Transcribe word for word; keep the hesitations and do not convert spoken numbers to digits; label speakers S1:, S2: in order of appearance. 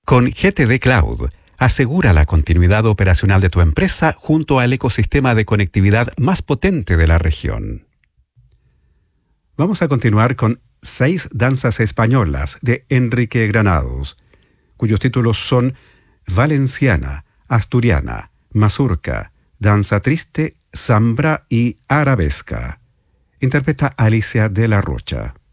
S1: Con G T D Cloud, asegura la continuidad operacional de tu empresa junto al ecosistema de conectividad más potente de la región. Vamos a continuar con Seis danzas españolas de Enrique Granados, cuyos títulos son Valenciana, Asturiana, Mazurca, Danza Triste, Zambra y Arabesca. Interpreta Alicia de la Rocha.